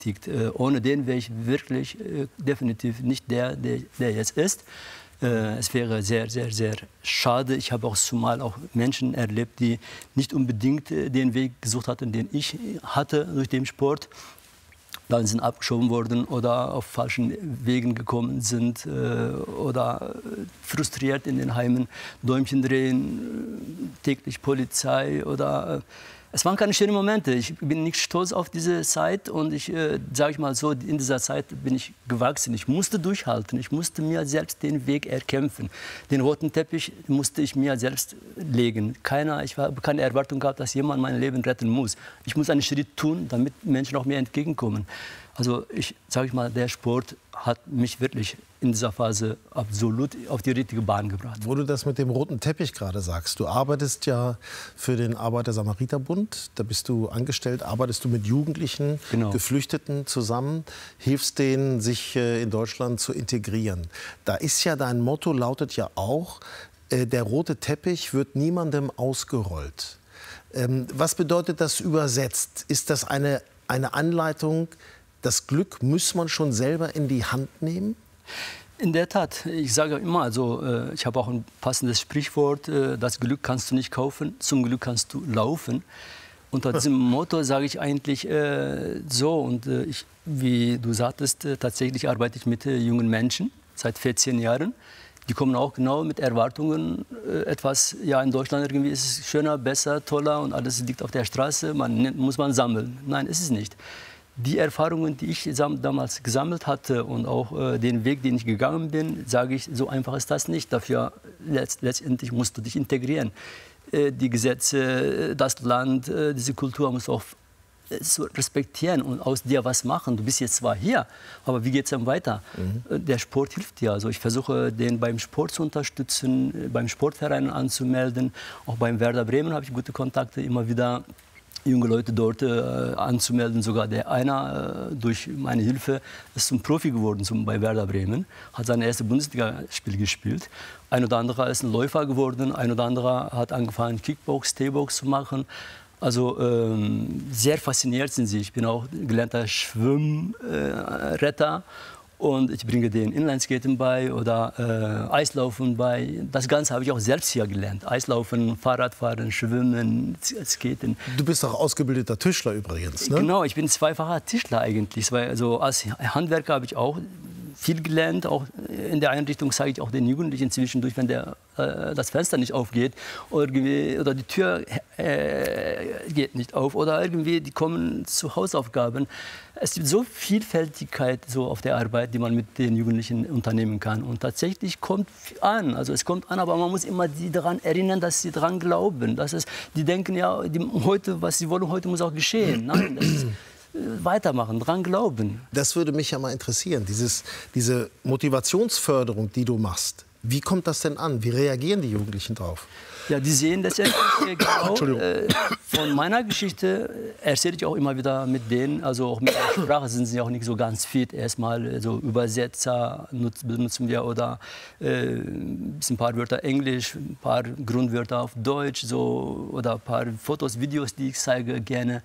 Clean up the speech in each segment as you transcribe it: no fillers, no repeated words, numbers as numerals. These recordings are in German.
Ohne den wäre ich wirklich definitiv nicht der jetzt ist. Es wäre sehr, sehr, sehr schade. Ich habe auch zumal auch Menschen erlebt, die nicht unbedingt den Weg gesucht hatten, den ich hatte durch den Sport. Dann sind abgeschoben worden oder auf falschen Wegen gekommen sind oder frustriert in den Heimen, Däumchen drehen, täglich Polizei oder... Es waren keine schönen Momente. Ich bin nicht stolz auf diese Zeit und ich sage ich mal so, in dieser Zeit bin ich gewachsen. Ich musste durchhalten. Ich musste mir selbst den Weg erkämpfen. Den roten Teppich musste ich mir selbst legen. Ich habe keine Erwartung gehabt, dass jemand mein Leben retten muss. Ich muss einen Schritt tun, damit Menschen auch mir entgegenkommen. Also sage ich mal, der Sport hat mich wirklich in dieser Phase absolut auf die richtige Bahn gebracht. Wo du das mit dem roten Teppich gerade sagst, du arbeitest ja für den Arbeiter-Samariter-Bund, da bist du angestellt, arbeitest du mit Jugendlichen, genau, Geflüchteten zusammen, hilfst denen, sich in Deutschland zu integrieren. Da ist ja dein Motto, lautet ja auch, der rote Teppich wird niemandem ausgerollt. Was bedeutet das übersetzt? Ist das eine Anleitung, das Glück muss man schon selber in die Hand nehmen? In der Tat, ich sage immer, also, ich habe auch ein passendes Sprichwort, das Glück kannst du nicht kaufen, zum Glück kannst du laufen. Unter diesem Motto sage ich eigentlich so, und wie du sagtest, tatsächlich arbeite ich mit jungen Menschen seit 14 Jahren. Die kommen auch genau mit Erwartungen, ja, in Deutschland irgendwie ist es schöner, besser, toller und alles liegt auf der Straße, muss man sammeln. Nein, ist es nicht. Die Erfahrungen, die ich damals gesammelt hatte und auch den Weg, den ich gegangen bin, sage ich, so einfach ist das nicht. Dafür letztendlich musst du dich integrieren. Die Gesetze, das Land, diese Kultur musst du auch respektieren und aus dir was machen. Du bist jetzt zwar hier, aber wie geht es dann weiter? Der Sport hilft dir. Also ich versuche, den beim Sport zu unterstützen, beim Sportverein anzumelden. Auch beim Werder Bremen habe ich gute Kontakte, immer wieder junge Leute dort anzumelden. Sogar der einer durch meine Hilfe ist zum Profi geworden bei Werder Bremen, hat sein erstes Bundesligaspiel gespielt. Ein oder anderer ist ein Läufer geworden, ein oder anderer hat angefangen Kickbox, T-Box zu machen. Also sehr fasziniert sind sie. Ich bin auch gelernter Schwimmretter. Und ich bringe den Inlineskaten bei oder Eislaufen bei. Das Ganze habe ich auch selbst hier gelernt. Eislaufen, Fahrradfahren, Schwimmen, Skaten. Du bist auch ausgebildeter Tischler übrigens, ne? Genau, ich bin zweifacher Tischler eigentlich. Also als Handwerker habe ich auch viel gelernt. Auch in der Einrichtung zeige ich auch den Jugendlichen zwischendurch, wenn das Fenster nicht aufgeht oder die Tür geht nicht auf oder irgendwie die kommen zu Hausaufgaben. Es gibt so Vielfältigkeit so auf der Arbeit, die man mit den Jugendlichen unternehmen kann. Und tatsächlich kommt an, also es kommt an, aber man muss immer die daran erinnern, dass sie daran glauben. Die denken ja, heute, was sie wollen, heute muss auch geschehen. Nein, das ist weitermachen, dran glauben. Das würde mich ja mal interessieren, diese Motivationsförderung, die du machst. Wie kommt das denn an? Wie reagieren die Jugendlichen drauf? Ja, die sehen das ja genau. Von meiner Geschichte erzähle ich auch immer wieder mit denen. Also auch mit der Sprache sind sie auch nicht so ganz fit. Erstmal so Übersetzer benutzen wir oder ein paar Wörter Englisch, ein paar Grundwörter auf Deutsch so, oder ein paar Fotos, Videos, die ich zeige gerne.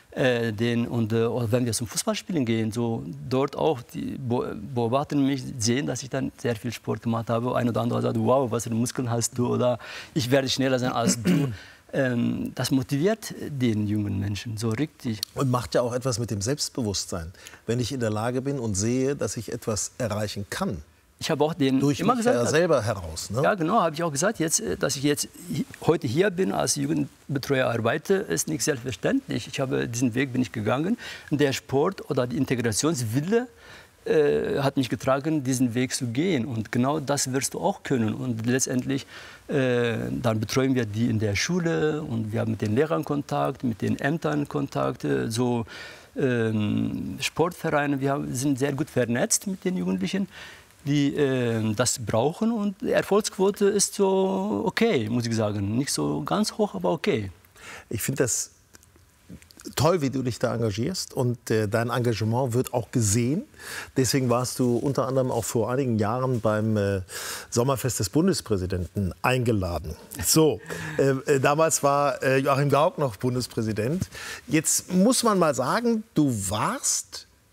Oder wenn wir zum Fußballspielen gehen, so dort auch, die beobachten mich, sehen, dass ich dann sehr viel Sport gemacht habe. Ein oder andere sagt, wow, was für Muskeln hast du, oder ich werde schneller sein als du. Das motiviert den jungen Menschen so richtig. Und macht ja auch etwas mit dem Selbstbewusstsein. Wenn ich in der Lage bin und sehe, dass ich etwas erreichen kann. Ich habe auch den durch immer gesagt, selber heraus. Ne? Ja, genau, habe ich auch gesagt, dass ich jetzt heute hier bin, als Jugendbetreuer arbeite, ist nicht selbstverständlich. Diesen Weg bin ich gegangen. Und der Sport oder die Integrationswille hat mich getragen, diesen Weg zu gehen. Und genau das wirst du auch können. Und letztendlich dann betreuen wir die in der Schule und wir haben mit den Lehrern Kontakt, mit den Ämtern Kontakt, so Sportvereine. Wir sind sehr gut vernetzt mit den Jugendlichen, die das brauchen, und die Erfolgsquote ist so okay, muss ich sagen. Nicht so ganz hoch, aber okay. Ich finde das toll, wie du dich da engagierst, und dein Engagement wird auch gesehen. Deswegen warst du unter anderem auch vor einigen Jahren beim Sommerfest des Bundespräsidenten eingeladen. So, damals war Joachim Gauck noch Bundespräsident. Jetzt muss man mal sagen, du warst